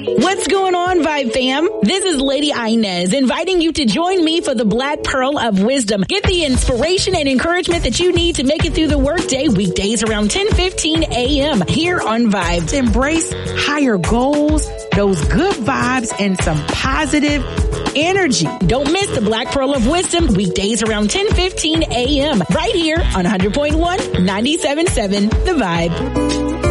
What's going on, Vibe fam? This is Lady Inez inviting you to join me for the Black Pearl of Wisdom. Get the inspiration and encouragement that you need to make it through the workday weekdays around 10:15 a.m. here on Vibe. To embrace higher goals, those good vibes, and some positive energy. Don't miss the Black Pearl of Wisdom weekdays around 10:15 a.m. right here on 100.1 97.7 The Vibe.